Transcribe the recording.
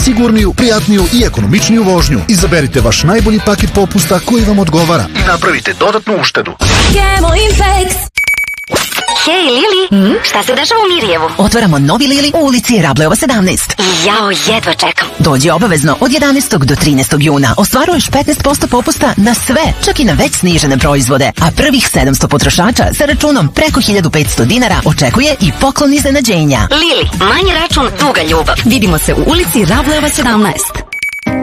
sigurniju, prijatniju i ekonomičniju vožnju. Izaberite vaš najbolji paket popusta koji vam odgovara i napravite dodatnu uštedu. Hej, Lili, šta se dešava u Mirjevu? Otvaramo novi Lili u ulici Rableova 17. Jao, jedva čekam. Dođi obavezno od 11. do 13. juna. Ostvaruješ 15% popusta na sve, čak i na već snižene proizvode. A prvih 700 potrošača sa računom preko 1500 dinara očekuje i poklon iznenađenja. Lili, manji račun, duga ljubav. Vidimo se u ulici Rableova 17.